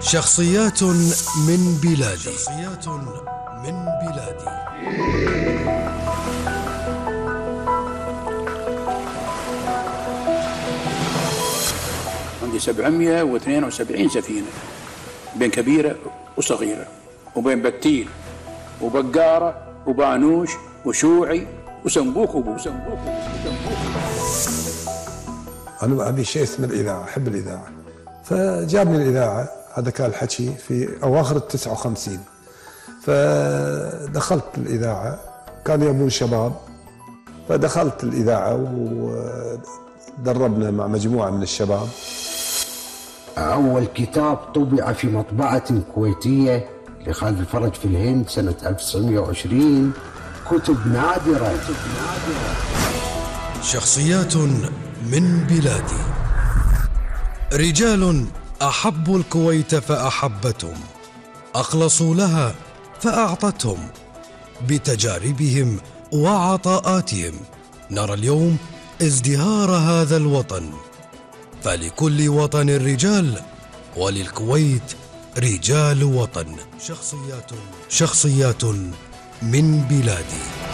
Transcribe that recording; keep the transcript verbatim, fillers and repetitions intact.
شخصيات من بلادي شخصيات من بلادي عندي سبعمائة واثنين وسبعين سفينة بين كبيرة وصغيرة وبين بتيل وبقارة وبانوش وشوعي وسنبوك وبو سنبوك أنا أبي شيء اسمه الإذاعة، أحب الإذاعة، فجابني الإذاعة. هذا كان الحكي في أواخر التسعة وخمسين، فدخلت الإذاعة، كانوا يبون شباب، فدخلت الإذاعة ودربنا مع مجموعة من الشباب. أول كتاب طبع في مطبعة كويتية لخالد الفرج في الهند سنة ألف وتسعمائة وعشرين، كتب نادرة. شخصيات من بلادي، رجال أحبوا الكويت فأحبتهم، أخلصوا لها فأعطتهم. بتجاربهم وعطاءاتهم نرى اليوم ازدهار هذا الوطن. فلكل وطن رجال، وللكويت رجال وطن. شخصيات شخصيات من بلادي.